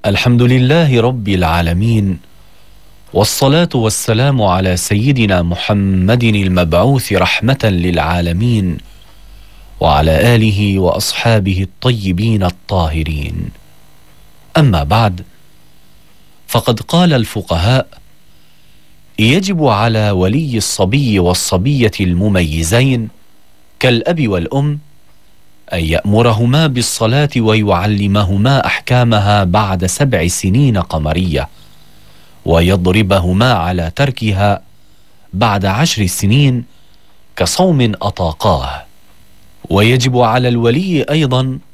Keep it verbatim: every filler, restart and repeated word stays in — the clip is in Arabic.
الحمد لله رب العالمين، والصلاة والسلام على سيدنا محمد المبعوث رحمة للعالمين، وعلى آله وأصحابه الطيبين الطاهرين. أما بعد، فقد قال الفقهاء: يجب على ولي الصبي والصبية المميزين كالأب والأم أن يأمرهما بالصلاة ويعلمهما أحكامها بعد سبع سنين قمرية، ويضربهما على تركها بعد عشر سنين كصوم أطاقاه. ويجب على الولي أيضا